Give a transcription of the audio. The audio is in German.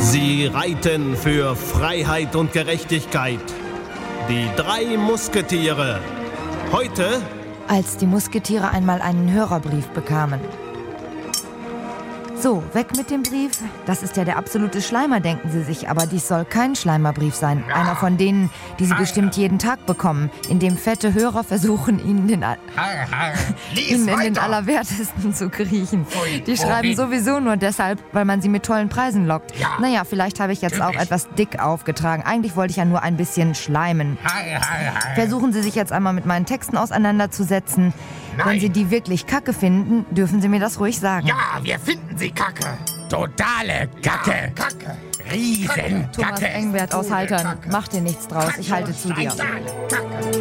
Sie reiten für Freiheit und Gerechtigkeit. Die 3 Musketiere. Heute... Als die Musketiere einmal einen Hörerbrief bekamen. So, weg mit dem Brief. Das ist ja der absolute Schleimer, denken Sie sich. Aber dies soll kein Schleimerbrief sein. Einer von denen, die Sie bestimmt jeden Tag bekommen. In dem fette Hörer versuchen, Ihnen in den Allerwertesten zu kriechen. Die schreiben sowieso nur deshalb, weil man sie mit tollen Preisen lockt. Ja. Naja, vielleicht habe ich jetzt auch etwas dick aufgetragen. Eigentlich wollte ich ja nur ein bisschen schleimen. Versuchen Sie sich jetzt einmal mit meinen Texten auseinanderzusetzen. Nein. Wenn Sie die wirklich kacke finden, dürfen Sie mir das ruhig sagen. Ja, wir finden sie kacke. Totale Kacke. Ja, Kacke. Thomas Riesenkacke. Engbert aus Haltern, mach dir nichts draus, ich halte zu dir. Kacke.